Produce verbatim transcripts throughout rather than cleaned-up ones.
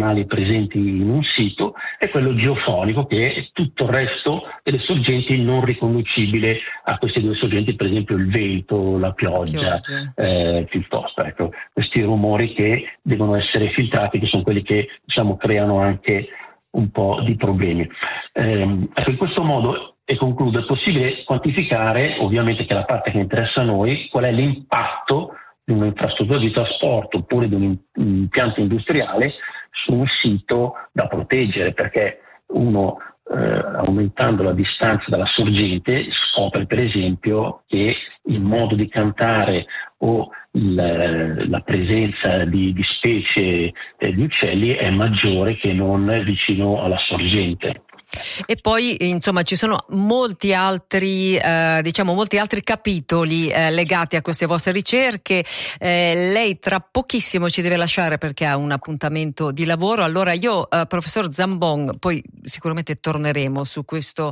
canali presenti in un sito, e quello geofonico, che è tutto il resto delle sorgenti non riconducibile a queste due sorgenti, per esempio il vento, la pioggia, pioggia. Eh, piuttosto, ecco, questi rumori che devono essere filtrati, che sono quelli che, diciamo, creano anche un po' di problemi. Eh, ecco, in questo modo, e concludo, è possibile quantificare, ovviamente, che è la parte che interessa a noi, qual è l'impatto di un'infrastruttura di trasporto oppure di un impianto industriale su un sito da proteggere, perché uno eh, aumentando la distanza dalla sorgente scopre, per esempio, che il modo di cantare o il, la presenza di, di specie eh, di uccelli è maggiore che non vicino alla sorgente. E poi, insomma, ci sono molti altri, eh, diciamo, molti altri capitoli eh, legati a queste vostre ricerche. Eh, lei tra pochissimo ci deve lasciare perché ha un appuntamento di lavoro. Allora io, eh, professor Zambon, poi sicuramente torneremo su questo,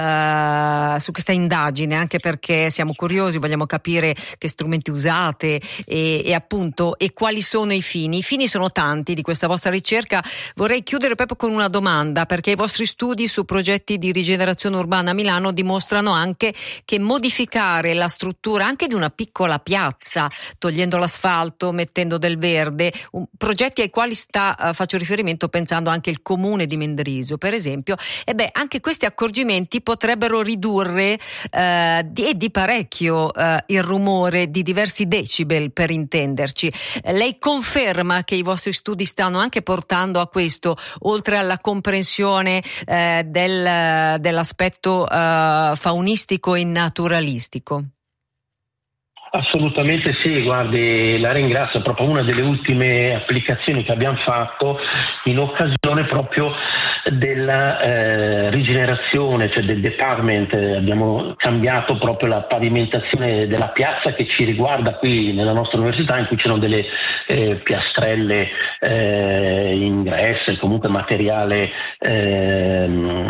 eh, su questa indagine, anche perché siamo curiosi, vogliamo capire che strumenti usate e, e appunto e quali sono i fini. I fini sono tanti di questa vostra ricerca. Vorrei chiudere proprio con una domanda, perché i vostri studi su progetti di rigenerazione urbana a Milano dimostrano anche che modificare la struttura anche di una piccola piazza, togliendo l'asfalto, mettendo del verde, un, progetti ai quali sta, uh, faccio riferimento pensando anche il comune di Mendrisio, per esempio, e beh, anche questi accorgimenti potrebbero ridurre uh, di, e di parecchio uh, il rumore di diversi decibel, per intenderci. Uh, lei conferma che i vostri studi stanno anche portando a questo, oltre alla comprensione uh, Del, dell'aspetto uh, faunistico e naturalistico? Assolutamente sì, guardi, la ringrazio. È proprio una delle ultime applicazioni che abbiamo fatto in occasione proprio della eh, rigenerazione, cioè del department. Abbiamo cambiato proprio la pavimentazione della piazza che ci riguarda qui nella nostra università, in cui c'erano delle eh, piastrelle eh, ingresso e comunque materiale eh,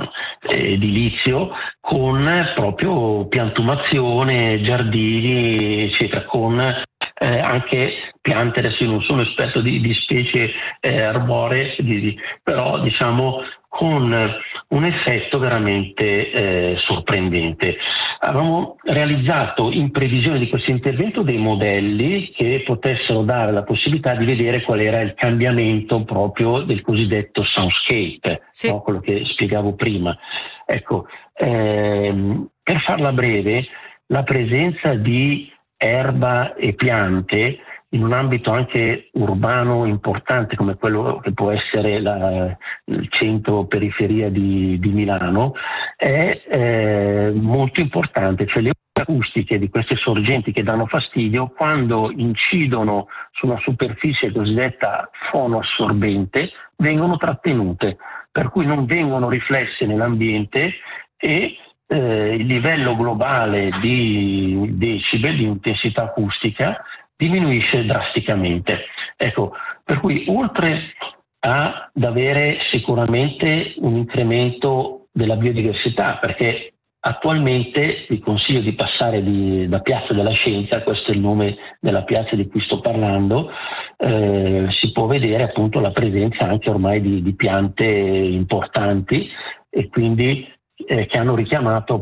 edilizio, con proprio piantumazione, giardini, eccetera, con eh, anche piante. Adesso io non sono esperto di, di specie eh, arboree, di, di, però diciamo con un effetto veramente eh, sorprendente. Avevamo realizzato, in previsione di questo intervento, dei modelli che potessero dare la possibilità di vedere qual era il cambiamento proprio del cosiddetto soundscape, sì. No? Quello che spiegavo prima. Ecco, ehm, per farla breve, la presenza di erba e piante in un ambito anche urbano importante come quello che può essere la, il centro periferia di, di Milano è eh, molto importante. Cioè, le acustiche di queste sorgenti che danno fastidio, quando incidono su una superficie cosiddetta fonoassorbente, vengono trattenute, per cui non vengono riflesse nell'ambiente e eh, il livello globale di decibel, di intensità acustica, diminuisce drasticamente. Ecco, per cui oltre ad avere sicuramente un incremento della biodiversità, perché attualmente vi consiglio di passare di, da Piazza della Scienza, questo è il nome della piazza di cui sto parlando, eh, si può vedere appunto la presenza anche ormai di, di piante importanti e quindi eh, che hanno richiamato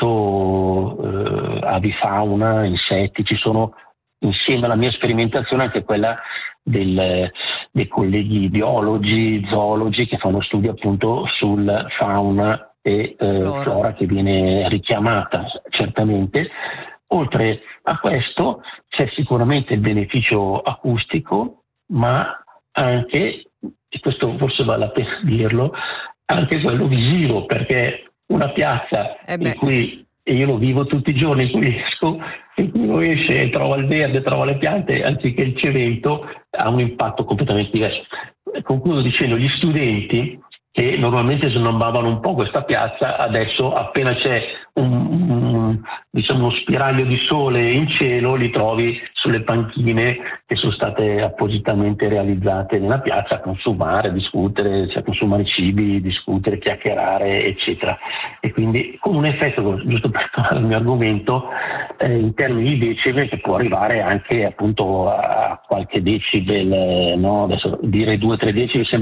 appunto eh, avifauna, insetti. Ci sono, insieme alla mia sperimentazione, anche quella del, dei colleghi biologi, zoologi che fanno studi appunto sul fauna e eh, flora. flora che viene richiamata certamente. Oltre a questo c'è sicuramente il beneficio acustico, ma anche, e questo forse vale la pena dirlo, anche quello visivo, perché una piazza eh in cui, e io lo vivo tutti i giorni, in cui esco, in cui uno esce e trova il verde, trova le piante, anziché il cemento, ha un impatto completamente diverso. Concludo dicendo, gli studenti che normalmente snobbavano un po' questa piazza, adesso appena c'è un, un, diciamo uno spiraglio di sole in cielo, li trovi sulle panchine che sono state appositamente realizzate nella piazza a consumare, discutere, cioè consumare cibi, discutere, chiacchierare, eccetera. E quindi con un effetto, giusto per tornare al mio argomento, eh, in termini di decibel, che può arrivare anche appunto a qualche decibel, no? Adesso dire due tre decibel sembra